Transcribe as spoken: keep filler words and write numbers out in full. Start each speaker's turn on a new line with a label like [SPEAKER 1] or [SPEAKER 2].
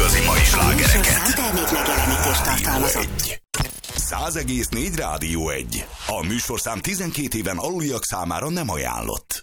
[SPEAKER 1] igazi mai slágereket.
[SPEAKER 2] A termék megjelenítést tartalmazott.
[SPEAKER 1] száz egész négy Rádió egy. A műsorszám tizenkét éven aluliak számára nem ajánlott.